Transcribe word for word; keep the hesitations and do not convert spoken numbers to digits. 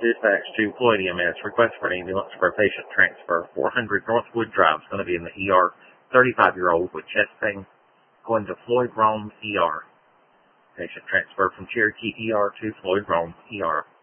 Dispatch to Floyd E M S. Request for an ambulance for a patient transfer. four hundred Northwood Drive is going to be in the E R. thirty-five-year-old with chest pain. Going to Floyd Rome E R. Patient transferred from Cherokee E R to Floyd Rome E R.